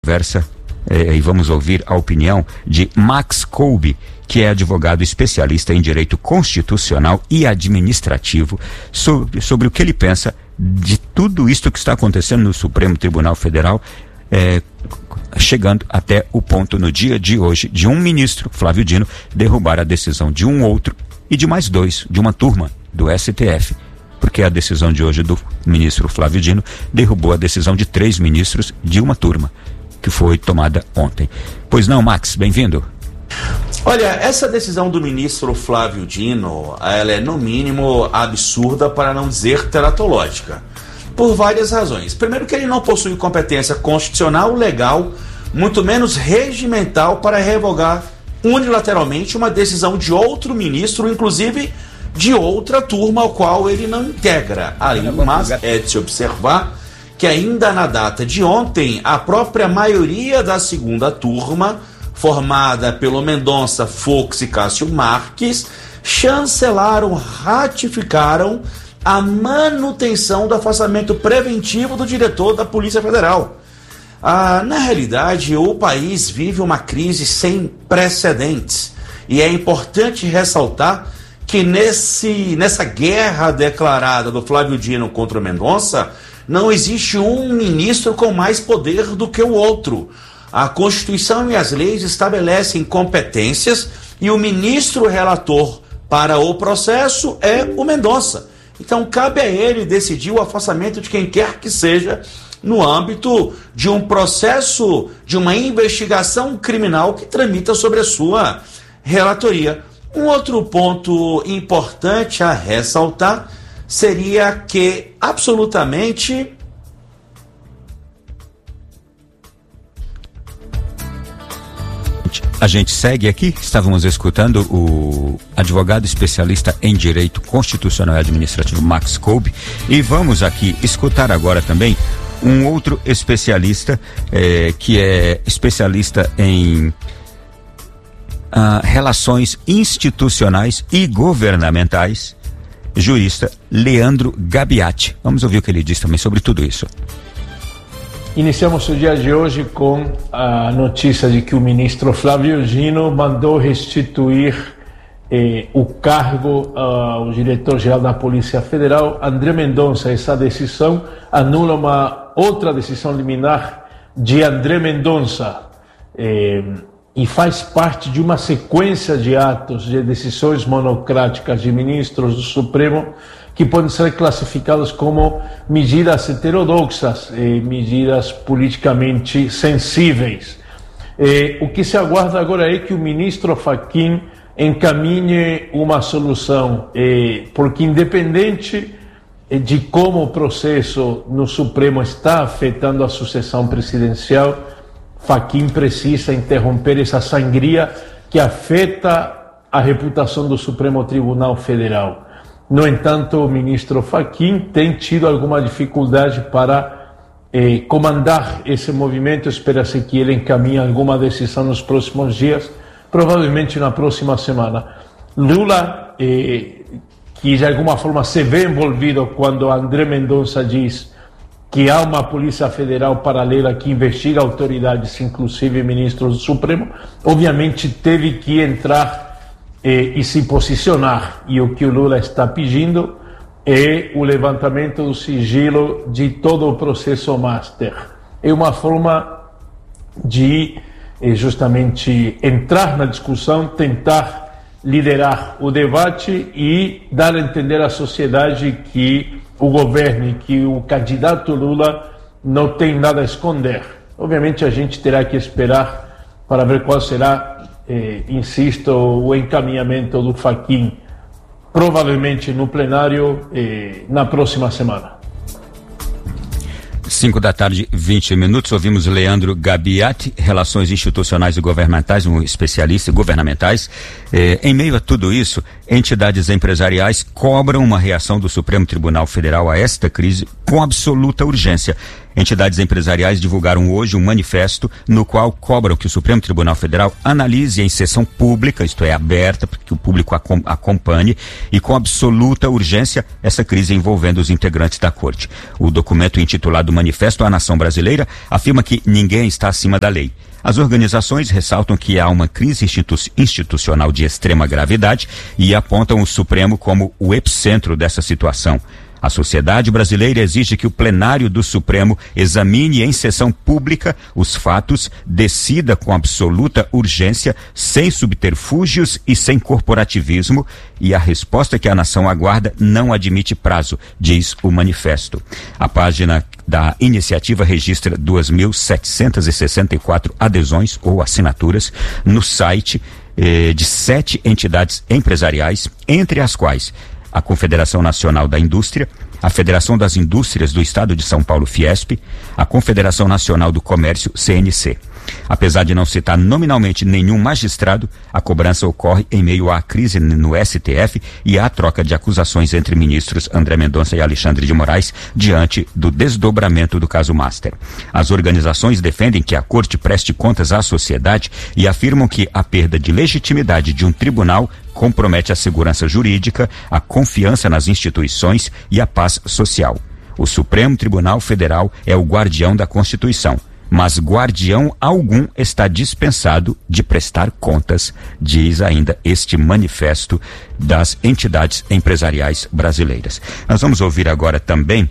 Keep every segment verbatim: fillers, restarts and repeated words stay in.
Conversa eh, e vamos ouvir a opinião de Max Kolbe, que é advogado especialista em direito constitucional e administrativo, sobre, sobre o que ele pensa de tudo isto que está acontecendo no Supremo Tribunal Federal, eh, chegando até o ponto no dia de hoje de um ministro, Flávio Dino, derrubar a decisão de um outro e de mais dois, de uma turma do S T F. Porque a decisão de hoje do ministro Flávio Dino derrubou a decisão de três ministros de uma turma, que foi tomada ontem. Pois não, Max, bem-vindo. Olha, essa decisão do ministro Flávio Dino, ela é no mínimo absurda, para não dizer teratológica, por várias razões. Primeiro, que ele não possui competência constitucional, legal, muito menos regimental, para revogar unilateralmente uma decisão de outro ministro, inclusive de outra turma ao qual ele não integra. Aí, mas é de se observar que ainda na data de ontem, a própria maioria da segunda turma, formada pelo Mendonça, Fux e Cássio Marques, chancelaram, ratificaram a manutenção do afastamento preventivo do diretor da Polícia Federal. Ah, na realidade, o país vive uma crise sem precedentes, e é importante ressaltar que nesse, nessa guerra declarada do Flávio Dino contra o Mendonça, não existe um ministro com mais poder do que o outro. A Constituição e as leis estabelecem competências e o ministro relator para o processo é o Mendonça. Então cabe a ele decidir o afastamento de quem quer que seja no âmbito de um processo, de uma investigação criminal que tramita sobre a sua relatoria. Um outro ponto importante a ressaltar seria que absolutamente a gente segue aqui. Estávamos escutando o advogado especialista em direito constitucional e administrativo Max Kolbe, e vamos aqui escutar agora também um outro especialista eh, que é especialista em ah, relações institucionais e governamentais, jurista Leandro Gabiati. Vamos ouvir o que ele diz também sobre tudo isso. Iniciamos o dia de hoje com a notícia de que o ministro Flávio Dino mandou restituir eh, o cargo ao diretor-geral da Polícia Federal, André Mendonça. Essa decisão anula uma outra decisão liminar de André Mendonça eh, e faz parte de uma sequência de atos, de decisões monocráticas de ministros do Supremo que podem ser classificados como medidas heterodoxas, eh, medidas politicamente sensíveis. Eh, o que se aguarda agora é que o ministro Fachin encaminhe uma solução, eh, porque independente de como o processo no Supremo está afetando a sucessão presidencial, Fachin precisa interromper essa sangria que afeta a reputação do Supremo Tribunal Federal. No entanto, o ministro Fachin tem tido alguma dificuldade para eh, comandar esse movimento. Espera-se que ele encaminhe alguma decisão nos próximos dias, provavelmente na próxima semana. Lula, eh, que de alguma forma se vê envolvido quando André Mendonça diz que há uma Polícia Federal paralela que investiga autoridades, inclusive ministros do Supremo, obviamente teve que entrar eh, e se posicionar. E o que o Lula está pedindo é o levantamento do sigilo de todo o processo master. É uma forma de eh, justamente entrar na discussão, tentar liderar o debate e dar a entender à sociedade que o governo e que o candidato Lula não tem nada a esconder. Obviamente a gente terá que esperar para ver qual será, eh, insisto, o encaminhamento do Fachin, provavelmente no plenário eh, na próxima semana. cinco da tarde, vinte minutos, ouvimos Leandro Gabiati, Relações Institucionais e Governamentais, um especialista governamentais. Eh, em meio a tudo isso, entidades empresariais cobram uma reação do Supremo Tribunal Federal a esta crise com absoluta urgência. Entidades empresariais divulgaram hoje um manifesto no qual cobram que o Supremo Tribunal Federal analise em sessão pública, isto é, aberta, para que o público acompanhe, e com absoluta urgência, essa crise envolvendo os integrantes da Corte. O documento intitulado Manifesto à Nação Brasileira afirma que ninguém está acima da lei. As organizações ressaltam que há uma crise institu- institucional de extrema gravidade e apontam o Supremo como o epicentro dessa situação. A sociedade brasileira exige que o plenário do Supremo examine em sessão pública os fatos, decida com absoluta urgência, sem subterfúgios e sem corporativismo, e a resposta que a nação aguarda não admite prazo, diz o manifesto. A página da iniciativa registra duas mil setecentas e sessenta e quatro adesões ou assinaturas no site eh, de sete entidades empresariais, entre as quais a Confederação Nacional da Indústria, a Federação das Indústrias do Estado de São Paulo, Fiesp, a Confederação Nacional do Comércio, C N C. Apesar de não citar nominalmente nenhum magistrado, a cobrança ocorre em meio à crise no S T F e à troca de acusações entre ministros André Mendonça e Alexandre de Moraes diante do desdobramento do caso Master. As organizações defendem que a Corte preste contas à sociedade e afirmam que a perda de legitimidade de um tribunal compromete a segurança jurídica, a confiança nas instituições e a paz social. O Supremo Tribunal Federal é o guardião da Constituição, mas guardião algum está dispensado de prestar contas, diz ainda este manifesto das entidades empresariais brasileiras. Nós vamos ouvir agora também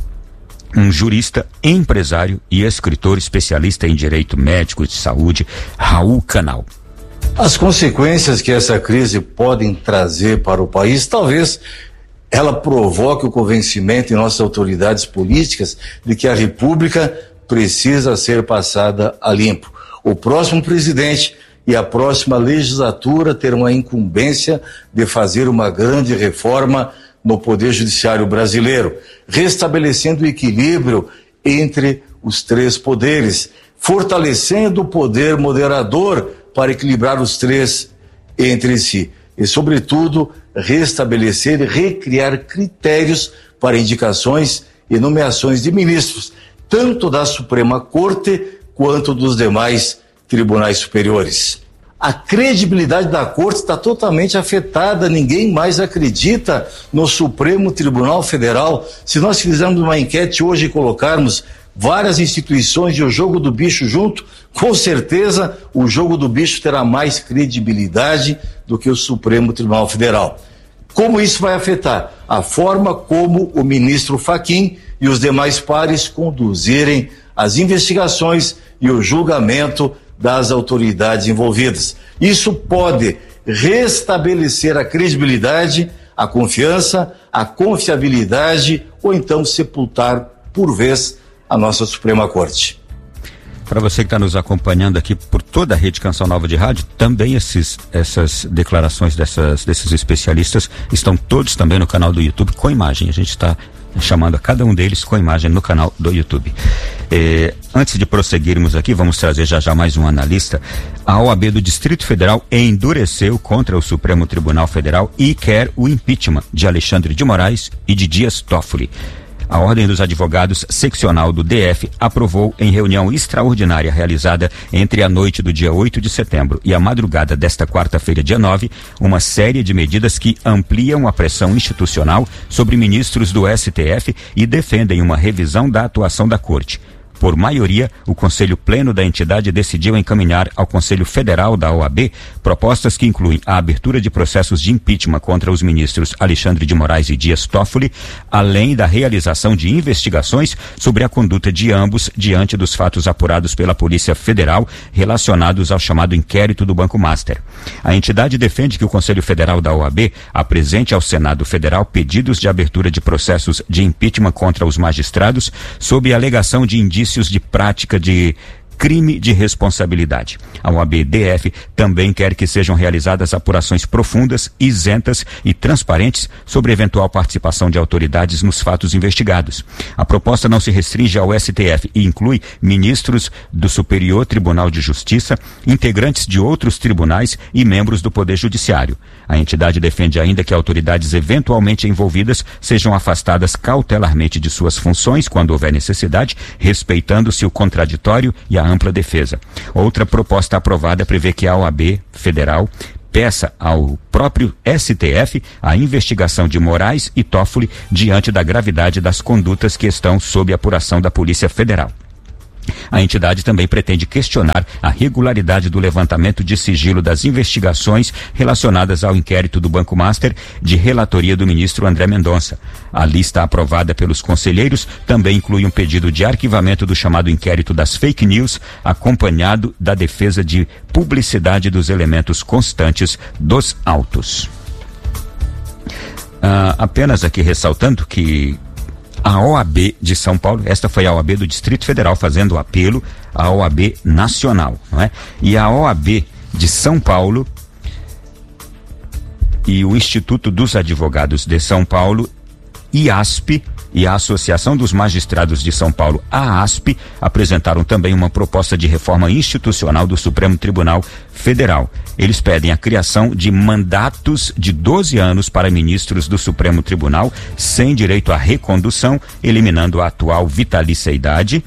um jurista, empresário e escritor especialista em direito médico e de saúde, Raul Canal. As consequências que essa crise podem trazer para o país, talvez ela provoque o convencimento em nossas autoridades políticas de que a República precisa ser passada a limpo. O próximo presidente e a próxima legislatura terão a incumbência de fazer uma grande reforma no Poder Judiciário brasileiro, restabelecendo o equilíbrio entre os três poderes, fortalecendo o poder moderador para equilibrar os três entre si e, sobretudo, restabelecer e recriar critérios para indicações e nomeações de ministros, tanto da Suprema Corte quanto dos demais tribunais superiores. A credibilidade da Corte está totalmente afetada, ninguém mais acredita no Supremo Tribunal Federal. Se nós fizermos uma enquete hoje e colocarmos várias instituições e o jogo do bicho junto, com certeza o jogo do bicho terá mais credibilidade do que o Supremo Tribunal Federal. Como isso vai afetar? A forma como o ministro Fachin e os demais pares conduzirem as investigações e o julgamento das autoridades envolvidas. Isso pode restabelecer a credibilidade, a confiança, a confiabilidade ou então sepultar por vez a nossa Suprema Corte. Para você que está nos acompanhando aqui por toda a rede Canção Nova de Rádio, também esses, essas declarações dessas, desses especialistas estão todos também no canal do YouTube com imagem. A gente está chamando a cada um deles com imagem no canal do YouTube. Eh, antes de prosseguirmos aqui, vamos trazer já já mais um analista. A O A B do Distrito Federal endureceu contra o Supremo Tribunal Federal e quer o impeachment de Alexandre de Moraes e de Dias Toffoli. A Ordem dos Advogados Seccional do D F aprovou em reunião extraordinária realizada entre a noite do dia oito de setembro e a madrugada desta quarta-feira, dia nove, uma série de medidas que ampliam a pressão institucional sobre ministros do S T F e defendem uma revisão da atuação da Corte. Por maioria, o Conselho Pleno da entidade decidiu encaminhar ao Conselho Federal da O A B propostas que incluem a abertura de processos de impeachment contra os ministros Alexandre de Moraes e Dias Toffoli, além da realização de investigações sobre a conduta de ambos diante dos fatos apurados pela Polícia Federal relacionados ao chamado inquérito do Banco Master. A entidade defende que o Conselho Federal da O A B apresente ao Senado Federal pedidos de abertura de processos de impeachment contra os magistrados sob alegação de indícios de prática de crime de responsabilidade. A O A B D F também quer que sejam realizadas apurações profundas, isentas e transparentes sobre eventual participação de autoridades nos fatos investigados. A proposta não se restringe ao S T F e inclui ministros do Superior Tribunal de Justiça, integrantes de outros tribunais e membros do Poder Judiciário. A entidade defende ainda que autoridades eventualmente envolvidas sejam afastadas cautelarmente de suas funções quando houver necessidade, respeitando-se o contraditório e a ampla defesa. Outra proposta aprovada prevê que a O A B Federal peça ao próprio S T F a investigação de Moraes e Toffoli diante da gravidade das condutas que estão sob apuração da Polícia Federal. A entidade também pretende questionar a regularidade do levantamento de sigilo das investigações relacionadas ao inquérito do Banco Master, de relatoria do ministro André Mendonça. A lista aprovada pelos conselheiros também inclui um pedido de arquivamento do chamado inquérito das fake news, acompanhado da defesa de publicidade dos elementos constantes dos autos. Ah, apenas aqui ressaltando que a O A B de São Paulo, esta foi a O A B do Distrito Federal fazendo apelo à O A B nacional, não é? E a O A B de São Paulo e o Instituto dos Advogados de São Paulo, I A S P, e a Associação dos Magistrados de São Paulo, a ASP, apresentaram também uma proposta de reforma institucional do Supremo Tribunal Federal. Eles pedem a criação de mandatos de doze anos para ministros do Supremo Tribunal, sem direito à recondução, eliminando a atual vitaliciedade,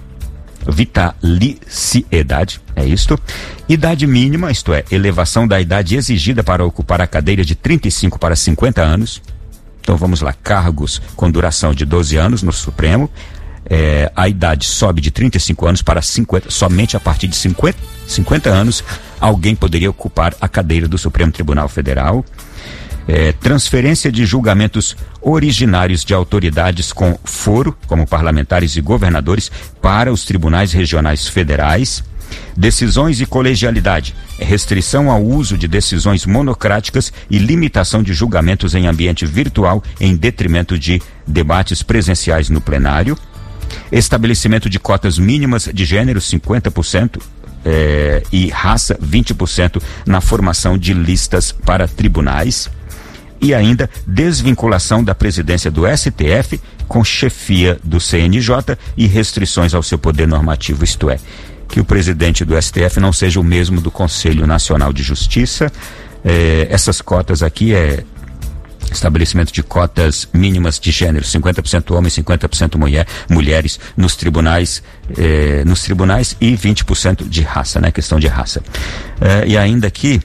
vitaliciedade, é isto, idade mínima, isto é, elevação da idade exigida para ocupar a cadeira de trinta e cinco para cinquenta anos. Então vamos lá, cargos com duração de doze anos no Supremo, é, a idade sobe de trinta e cinco anos para cinquenta, somente a partir de cinquenta, cinquenta anos alguém poderia ocupar a cadeira do Supremo Tribunal Federal. É, transferência de julgamentos originários de autoridades com foro, como parlamentares e governadores, para os tribunais regionais federais. Decisões e colegialidade, restrição ao uso de decisões monocráticas e limitação de julgamentos em ambiente virtual em detrimento de debates presenciais no plenário. Estabelecimento de cotas mínimas de gênero cinquenta por cento eh, e raça vinte por cento na formação de listas para tribunais. E ainda desvinculação da presidência do S T F com chefia do C N J e restrições ao seu poder normativo, isto é, que o presidente do S T F não seja o mesmo do Conselho Nacional de Justiça. Eh, essas cotas aqui é estabelecimento de cotas mínimas de gênero, cinquenta por cento homens, cinquenta por cento mulher, mulheres nos tribunais, eh, nos tribunais e vinte por cento de raça, né? Questão de raça. Eh, e ainda aqui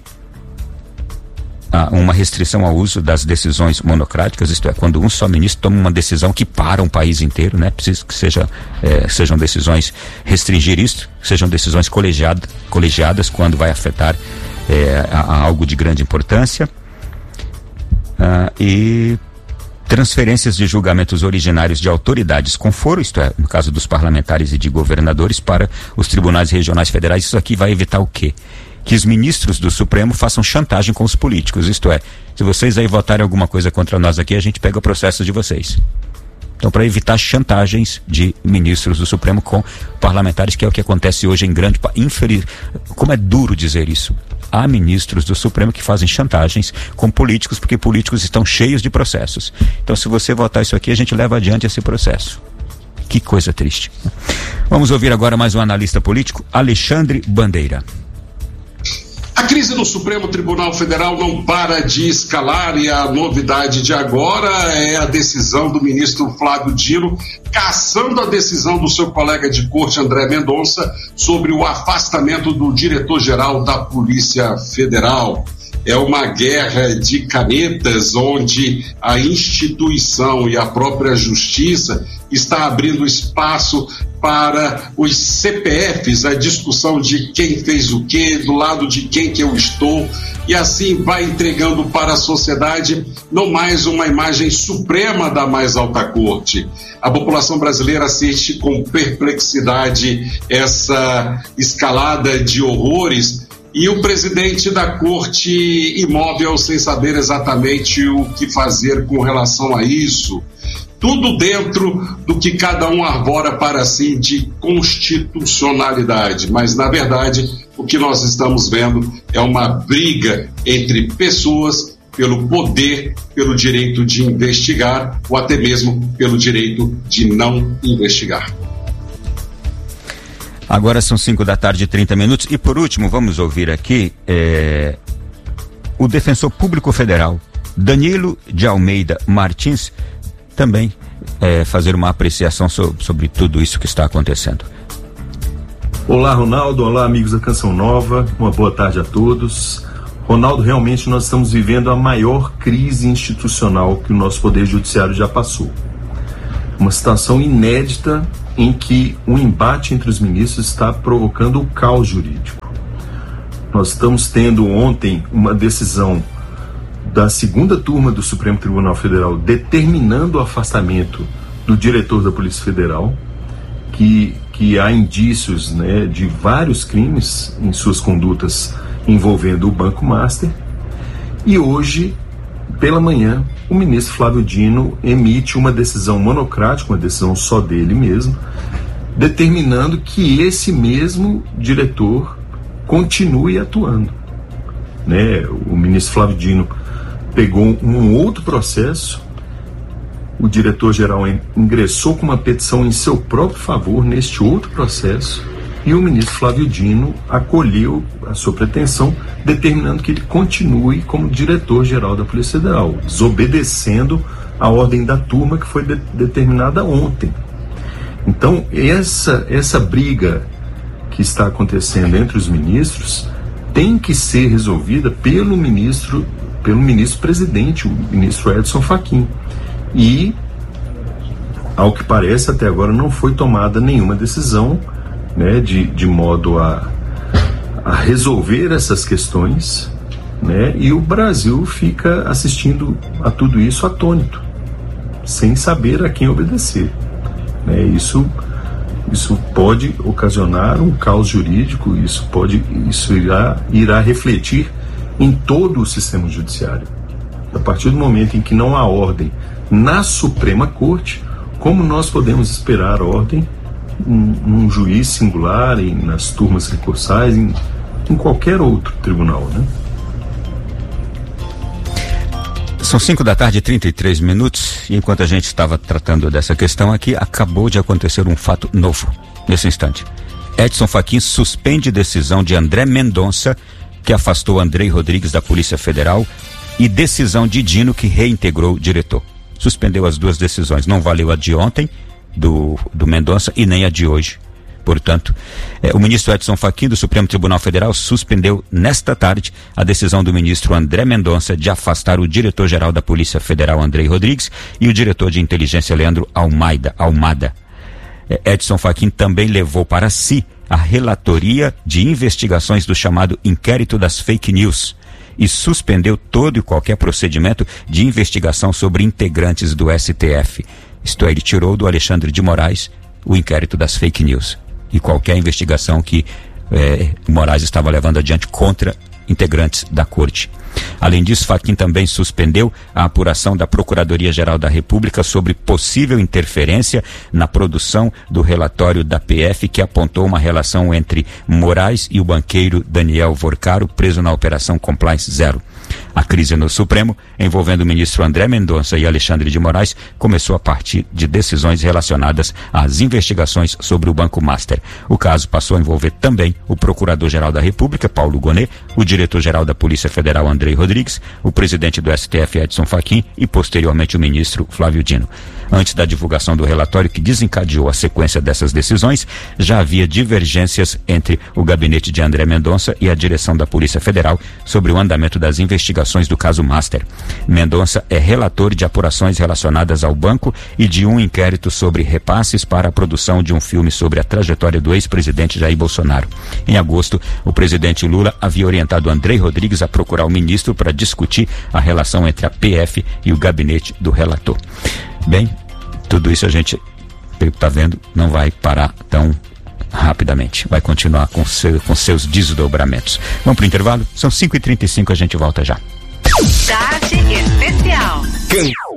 ah, uma restrição ao uso das decisões monocráticas, isto é, quando um só ministro toma uma decisão que para um país inteiro, né? Precisa que seja, eh, sejam decisões, restringir isso, sejam decisões colegiadas, colegiadas quando vai afetar eh, a, a algo de grande importância. Ah, e transferências de julgamentos originários de autoridades com foro, isto é, no caso dos parlamentares e de governadores, para os tribunais regionais federais. Isso aqui vai evitar o quê? Que os ministros do Supremo façam chantagem com os políticos, isto é, se vocês aí votarem alguma coisa contra nós aqui, a gente pega o processo de vocês. Então, para evitar chantagens de ministros do Supremo com parlamentares, que é o que acontece hoje em grande parte, infeliz, como é duro dizer isso, há ministros do Supremo que fazem chantagens com políticos, porque políticos estão cheios de processos. Então, se você votar isso aqui, a gente leva adiante esse processo. Que coisa triste. Vamos ouvir agora mais um analista político, Alexandre Bandeira. A crise no Supremo Tribunal Federal não para de escalar e a novidade de agora é a decisão do ministro Flávio Dino cassando a decisão do seu colega de corte André Mendonça sobre o afastamento do diretor-geral da Polícia Federal. É uma guerra de canetas onde a instituição e a própria justiça está abrindo espaço para os C P Fs, a discussão de quem fez o quê, do lado de quem que eu estou, e assim vai entregando para a sociedade não mais uma imagem suprema da mais alta corte. A população brasileira assiste com perplexidade essa escalada de horrores e o presidente da corte imóvel sem saber exatamente o que fazer com relação a isso. tudo dentro do que cada um arbora para si de constitucionalidade, mas na verdade o que nós estamos vendo é uma briga entre pessoas pelo poder, pelo direito de investigar ou até mesmo pelo direito de não investigar. Agora são cinco da tarde e trinta minutos e por último vamos ouvir aqui é, o defensor público federal Danilo de Almeida Martins também é, fazer uma apreciação sobre, sobre tudo isso que está acontecendo. Olá, Ronaldo, olá, amigos da Canção Nova, uma boa tarde a todos. Ronaldo, realmente nós estamos vivendo a maior crise institucional que o nosso Poder Judiciário já passou. Uma situação inédita em que o embate entre os ministros está provocando o caos jurídico. Nós estamos tendo ontem uma decisão da segunda turma do Supremo Tribunal Federal determinando o afastamento do diretor da Polícia Federal, que, que há indícios, né, de vários crimes em suas condutas envolvendo o Banco Master. E hoje, pela manhã, o ministro Flávio Dino emite uma decisão monocrática, uma decisão só dele mesmo, determinando que esse mesmo diretor continue atuando. Né? O ministro Flávio Dino pegou um outro processo, o diretor-geral ingressou com uma petição em seu próprio favor neste outro processo e o ministro Flávio Dino acolheu a sua pretensão, determinando que ele continue como diretor-geral da Polícia Federal, desobedecendo a ordem da turma que foi de, determinada ontem. Então, essa, essa briga que está acontecendo entre os ministros tem que ser resolvida pelo ministro pelo ministro-presidente, o ministro Edson Fachin. E, ao que parece, até agora não foi tomada nenhuma decisão, né, de, de modo a, a resolver essas questões, né, e o Brasil fica assistindo a tudo isso atônito, sem saber a quem obedecer. Né, isso, isso pode ocasionar um caos jurídico, isso, pode, isso irá, irá refletir em todo o sistema judiciário. A partir do momento em que não há ordem na Suprema Corte, como nós podemos esperar ordem num um juiz singular, em, nas turmas recursais, em, em qualquer outro tribunal, né? São cinco da tarde e trinta e três minutos, e enquanto a gente estava tratando dessa questão aqui, acabou de acontecer um fato novo, nesse instante. Edson Fachin suspende decisão de André Mendonça, que afastou Andrei Rodrigues da Polícia Federal, e decisão de Dino, que reintegrou o diretor. Suspendeu as duas decisões. Não valeu a de ontem, do, do Mendonça, e nem a de hoje. Portanto, eh, o ministro Edson Fachin, do Supremo Tribunal Federal, suspendeu nesta tarde a decisão do ministro André Mendonça de afastar o diretor-geral da Polícia Federal, Andrei Rodrigues, e o diretor de inteligência, Leandro Almeida. Almada. Eh, Edson Fachin também levou para si a relatoria de investigações do chamado inquérito das fake news e suspendeu todo e qualquer procedimento de investigação sobre integrantes do S T F. Isto é, ele tirou do Alexandre de Moraes o inquérito das fake news e qualquer investigação que eh, Moraes estava levando adiante contra integrantes da corte. Além disso, Fachin também suspendeu a apuração da Procuradoria-Geral da República sobre possível interferência na produção do relatório da P F, que apontou uma relação entre Moraes e o banqueiro Daniel Vorcaro, preso na Operação Compliance Zero. A crise no Supremo, envolvendo o ministro André Mendonça e Alexandre de Moraes, começou a partir de decisões relacionadas às investigações sobre o Banco Master. O caso passou a envolver também o Procurador-Geral da República, Paulo Gonet, o Diretor-Geral da Polícia Federal, Andrei Rodrigues, o presidente do S T F, Edson Fachin, e posteriormente o ministro Flávio Dino. Antes da divulgação do relatório que desencadeou a sequência dessas decisões, já havia divergências entre o gabinete de André Mendonça e a direção da Polícia Federal sobre o andamento das investigações do caso Master. Mendonça é relator de apurações relacionadas ao banco e de um inquérito sobre repasses para a produção de um filme sobre a trajetória do ex-presidente Jair Bolsonaro. Em agosto, o presidente Lula havia orientado Andrei Rodrigues a procurar o ministro para discutir a relação entre a P F e o gabinete do relator. Bem, tudo isso a gente está vendo, não vai parar tão rapidamente. Vai continuar com, seu, com seus desdobramentos. Vamos para o intervalo? São cinco e trinta e cinco, a gente volta já. Tarde especial. A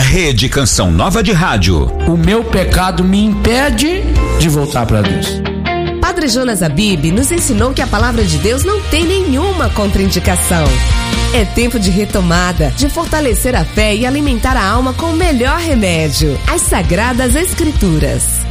Rede Canção Nova de Rádio. O meu pecado me impede de voltar para Deus. Padre Jonas Abib nos ensinou que a palavra de Deus não tem nenhuma contraindicação. É tempo de retomada, de fortalecer a fé e alimentar a alma com o melhor remédio, as Sagradas Escrituras.